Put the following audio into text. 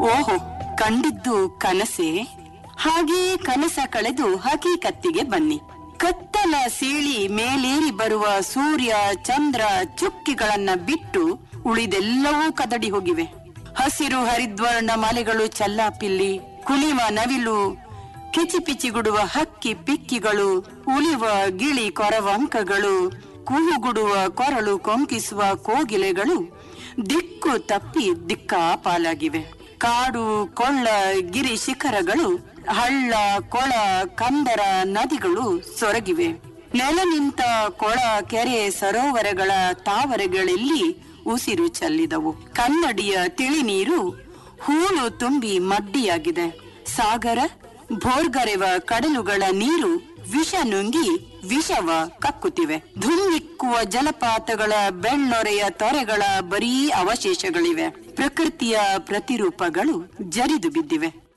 ಓಹೋ, ಕಂಡಿದ್ದು ಕನಸೆ? ಹಾಗೇ ಕನಸ ಕಳೆದು ಹಕೀಕತ್ತಿಗೆ ಬನ್ನಿ. ಕತ್ತಲ ಸೀಳಿ ಮೇಲೇರಿ ಬರುವ ಸೂರ್ಯ, ಚಂದ್ರ, ಚುಕ್ಕಿಗಳನ್ನ ಬಿಟ್ಟು ಉಳಿದೆಲ್ಲವೂ ಕದಡಿ ಹೋಗಿವೆ. ಹಸಿರು ಹರಿದ್ವರ್ಣ ಮಲೆಗಳು ಚಲ್ಲಾಪಿಲ್ಲಿ, ಕುಣಿವ ನವಿಲು, ಕಿಚಿಪಿಚಿಗುಡುವ ಹಕ್ಕಿ ಪಿಕ್ಕಿಗಳು, ಉಳಿವ ಗಿಳಿ ಕೊರವಂಕಗಳು, ಕೂಗುಡುವ ಕೊರಳು ಕೊಂಕಿಸುವ ಕೋಗಿಲೆಗಳು ದಿಕ್ಕು ತಪ್ಪಿ ದಿಕ್ಕಾಪಾಲಾಗಿವೆ. ಕಾಡು ಕೊಳ್ಳ ಗಿರಿ ಶಿಖರಗಳು, ಹಳ್ಳ ಕೊಳ ಕಂದರ ನದಿಗಳು ಸೊರಗಿವೆ. ನೆಲ ನಿಂತ ಕೊಳ ಕೆರೆ ಸರೋವರಗಳ ತಾವರೆಗಳಲ್ಲಿ ಉಸಿರು ಚೆಲ್ಲಿದವು. ಕನ್ನಡಿಯ ತಿಳಿ ನೀರು ಹೂಳು ತುಂಬಿ ಮಡ್ಡಿಯಾಗಿದೆ. ಸಾಗರ ಭೋರ್ಗರೆವ ಕಡಲುಗಳ ನೀರು ವಿಷ ನುಂಗಿ ವಿಷವ ಕಕ್ಕುತ್ತಿವೆ. ಧುಮ್ಮಿಕ್ಕುವ ಜಲಪಾತಗಳ ಬೆಳ್ಳೊರೆಯ ತೊರೆಗಳ ಬರೀ ಅವಶೇಷಗಳಿವೆ. ಪ್ರಕೃತಿಯ ಪ್ರತಿರೂಪಗಳು ಜರಿದು ಬಿದ್ದಿವೆ.